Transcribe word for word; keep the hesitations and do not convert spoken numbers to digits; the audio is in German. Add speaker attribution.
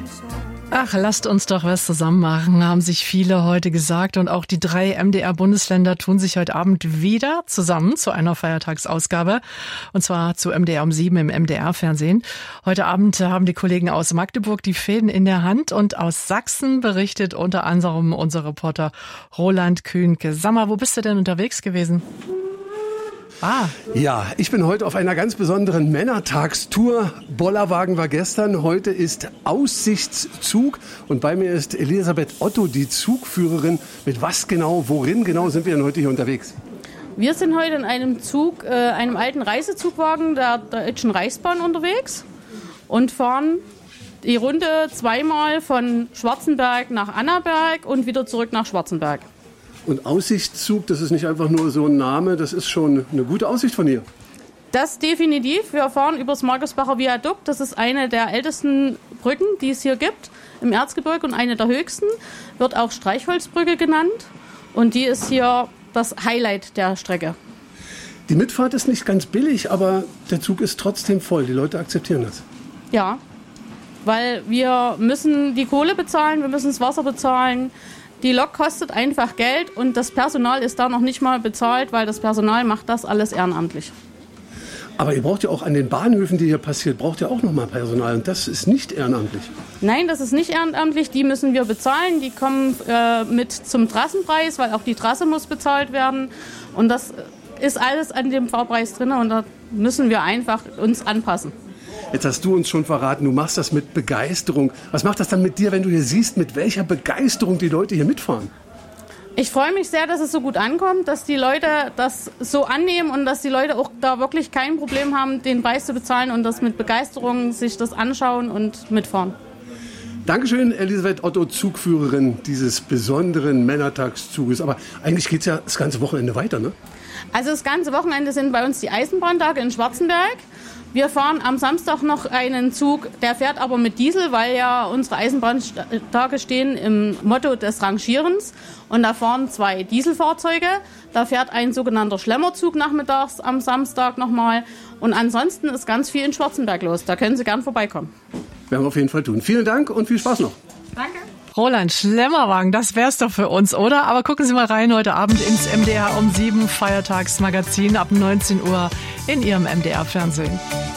Speaker 1: Ach, lasst uns doch was zusammen machen, haben sich viele heute gesagt. Und auch die drei M D R-Bundesländer tun sich heute Abend wieder zusammen zu einer Feiertagsausgabe. Und zwar zu M D R um sieben im M D R-Fernsehen. Heute Abend haben die Kollegen aus Magdeburg die Fäden in der Hand. Und aus Sachsen berichtet unter anderem unser Reporter Roland Kühnke. Sag mal, wo bist du denn unterwegs gewesen? Ah.
Speaker 2: Ja, ich bin heute auf einer ganz besonderen Männertagstour. Bollerwagen war gestern, heute ist Aussichtszug und bei mir ist Elisabeth Otto, die Zugführerin. Mit was genau, worin genau sind wir denn heute hier unterwegs?
Speaker 3: Wir sind heute in einem Zug, äh, einem alten Reisezugwagen der Deutschen Reichsbahn unterwegs und fahren die Runde zweimal von Schwarzenberg nach Annaberg und wieder zurück nach Schwarzenberg.
Speaker 2: Und Aussichtszug, das ist nicht einfach nur so ein Name, das ist schon eine gute Aussicht von hier.
Speaker 3: Das definitiv. Wir fahren über das Markusbacher Viadukt. Das ist eine der ältesten Brücken, die es hier gibt im Erzgebirge und eine der höchsten. Wird auch Streichholzbrücke genannt. Und die ist hier das Highlight der Strecke.
Speaker 2: Die Mitfahrt ist nicht ganz billig, aber der Zug ist trotzdem voll. Die Leute akzeptieren das.
Speaker 3: Ja, weil wir müssen die Kohle bezahlen, wir müssen das Wasser bezahlen. Die Lok kostet einfach Geld und das Personal ist da noch nicht mal bezahlt, weil das Personal macht das alles ehrenamtlich.
Speaker 2: Aber ihr braucht ja auch an den Bahnhöfen, die hier passiert, braucht ihr auch noch mal Personal und das ist nicht ehrenamtlich.
Speaker 3: Nein, das ist nicht ehrenamtlich, die müssen wir bezahlen. Die kommen äh, mit zum Trassenpreis, weil auch die Trasse muss bezahlt werden. Und das ist alles an dem Fahrpreis drin und da müssen wir einfach uns anpassen.
Speaker 2: Jetzt hast du uns schon verraten, du machst das mit Begeisterung. Was macht das dann mit dir, wenn du hier siehst, mit welcher Begeisterung die Leute hier mitfahren?
Speaker 3: Ich freue mich sehr, dass es so gut ankommt, dass die Leute das so annehmen und dass die Leute auch da wirklich kein Problem haben, den Preis zu bezahlen und das mit Begeisterung sich das anschauen und mitfahren.
Speaker 2: Dankeschön, Elisabeth Otto, Zugführerin dieses besonderen Männertagszuges. Aber eigentlich geht es ja das ganze Wochenende weiter, ne?
Speaker 3: Also das ganze Wochenende sind bei uns die Eisenbahntage in Schwarzenberg. Wir fahren am Samstag noch einen Zug, der fährt aber mit Diesel, weil ja unsere Eisenbahntage stehen im Motto des Rangierens. Und da fahren zwei Dieselfahrzeuge. Da fährt ein sogenannter Schlemmerzug nachmittags am Samstag nochmal. Und ansonsten ist ganz viel in Schwarzenberg los. Da können Sie gern vorbeikommen.
Speaker 2: Werden wir auf jeden Fall tun. Vielen Dank und viel Spaß noch.
Speaker 3: Danke.
Speaker 1: Roland, Schlemmerwagen, das wär's doch für uns, oder? Aber gucken Sie mal rein heute Abend ins M D R um sieben Feiertagsmagazin ab neunzehn Uhr in Ihrem M D R-Fernsehen.